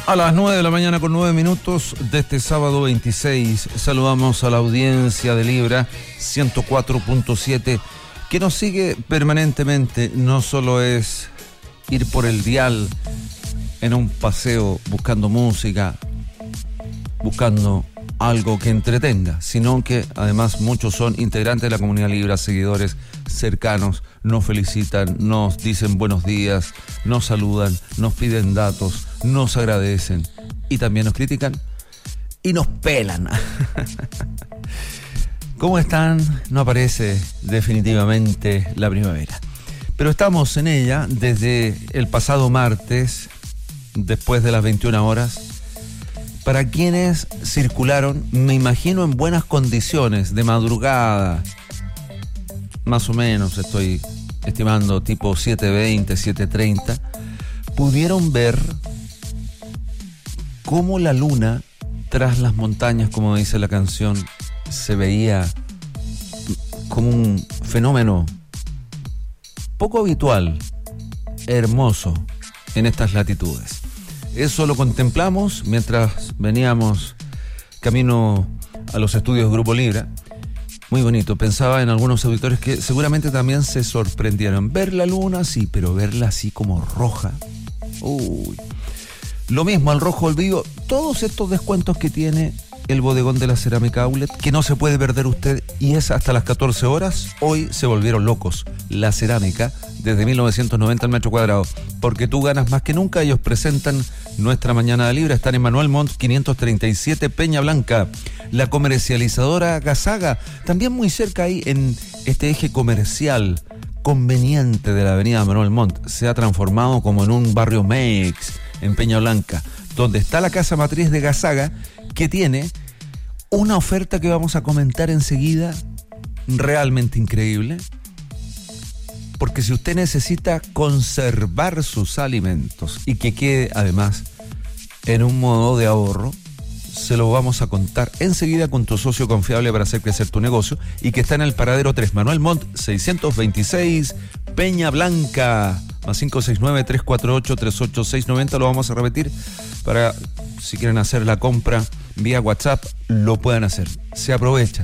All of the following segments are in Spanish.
A las 9 de la mañana con 9 minutos de este sábado 26, saludamos a la audiencia de Libra 104.7 que nos sigue permanentemente. No solo es ir por el dial en un paseo buscando música, buscando algo que entretenga, sino que además muchos son integrantes de la comunidad Libra, seguidores cercanos, nos felicitan, nos dicen buenos días, nos saludan, nos piden datos, nos agradecen y también nos critican y nos pelan. ¿Cómo están? No aparece definitivamente la primavera, pero estamos en ella desde el pasado martes, después de las 21 horas. Para quienes circularon, me imagino en buenas condiciones, de madrugada, más o menos, estoy estimando tipo 7:20, 7:30, pudieron ver cómo la luna tras las montañas, como dice la canción, se veía como un fenómeno poco habitual, hermoso en estas latitudes. Eso lo contemplamos mientras veníamos camino a los estudios Grupo Libra. Muy bonito. Pensaba en algunos auditores que seguramente también se sorprendieron. Ver la luna, sí, pero verla así como roja. Uy. Lo mismo al rojo olvido. Todos estos descuentos que tiene el bodegón de la Cerámica Outlet, que no se puede perder usted, y es hasta las 14 horas. Hoy se volvieron locos. La cerámica, desde 1990 al metro cuadrado. Porque tú ganas más que nunca. Ellos presentan nuestra mañana de Libra. Están en Manuel Montt 537, Peña Blanca. La comercializadora Gazaga, también muy cerca ahí en este eje comercial conveniente de la avenida Manuel Montt. Se ha transformado como en un barrio Mex en Peña Blanca, donde está la casa matriz de Gazaga, que tiene una oferta que vamos a comentar enseguida, realmente increíble. Porque si usted necesita conservar sus alimentos y que quede además en un modo de ahorro, se lo vamos a contar enseguida con tu socio confiable para hacer crecer tu negocio y que está en el paradero 3 Manuel Montt 626 Peña Blanca, más 569-348-38690. Lo vamos a repetir para si quieren hacer la compra vía WhatsApp, lo puedan hacer. Se aprovecha.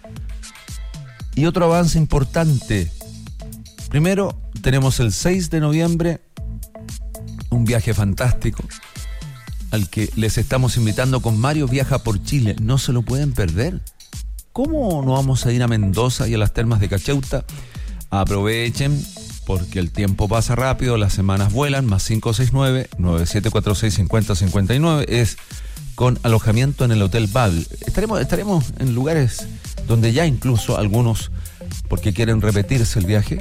Y otro avance importante. Primero, tenemos el 6 de noviembre un viaje fantástico al que les estamos invitando con Mario Viaja por Chile. No se lo pueden perder. ¿Cómo no vamos a ir a Mendoza y a las termas de Cacheuta? Aprovechen, porque el tiempo pasa rápido, las semanas vuelan, más 569-9746-5059, es con alojamiento en el Hotel Babel. Estaremos en lugares donde ya incluso algunos, porque quieren repetirse el viaje,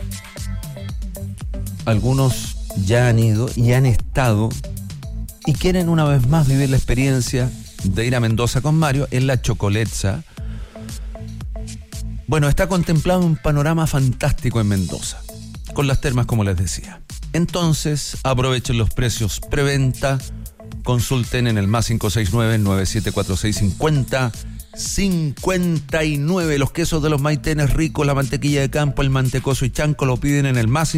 algunos ya han ido y han estado y quieren una vez más vivir la experiencia de ir a Mendoza con Mario en la Chocoletza. Bueno, está contemplado un panorama fantástico en Mendoza, con las termas como les decía. Entonces, aprovechen los precios preventa, consulten en el más 569-9746-5059. Los quesos de los maitenes ricos, la mantequilla de campo, el mantecoso y chanco lo piden en el más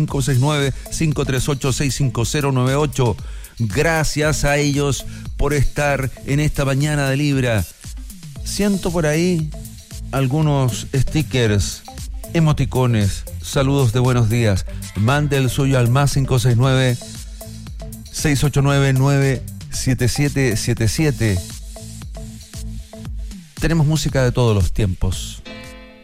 569-538-65098. Gracias a ellos por estar en esta mañana de Libra. Siento por ahí algunos stickers, emoticones, saludos de buenos días. Mande el suyo al más 569-689-97777. Tenemos música de todos los tiempos.